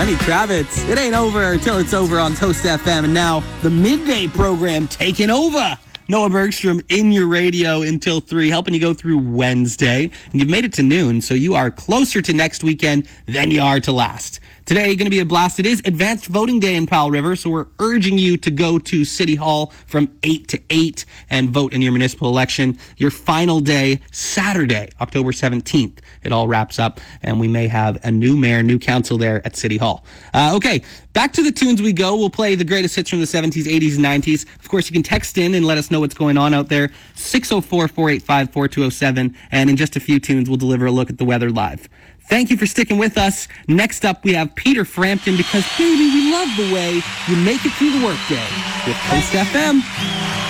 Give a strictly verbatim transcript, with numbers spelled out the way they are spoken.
Lenny Kravitz. It ain't over till it's over on Toast F M. And now the midday program taking over. Noah Bergstrom in your radio until three, helping you go through Wednesday. And you've made it to noon, so you are closer to next weekend than you are to last. Today, going to be a blast. It is Advanced Voting Day in Powell River, so we're urging you to go to City Hall from eight to eight and vote in your municipal election. Your final day, Saturday, October seventeenth. It all wraps up, and we may have a new mayor, new council there at City Hall. Uh, okay, back to the tunes we go. We'll play the greatest hits from the seventies, eighties, and nineties. Of course, you can text in and let us know what's going on out there. six oh four, four eight five, four two oh seven. And in just a few tunes, we'll deliver a look at the weather live. Thank you for sticking with us. Next up, we have Peter Frampton, because, baby, we love the way you make it through the workday with Toast F M.